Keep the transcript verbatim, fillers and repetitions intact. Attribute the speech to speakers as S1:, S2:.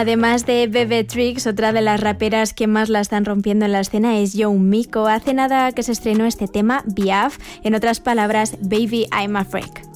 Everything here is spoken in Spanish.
S1: Además de Bebe Tricks, otra de las raperas que más la están rompiendo en la escena es Young Miko. Hace nada que se estrenó este tema, Biaf, en otras palabras, Baby I'm a Freak.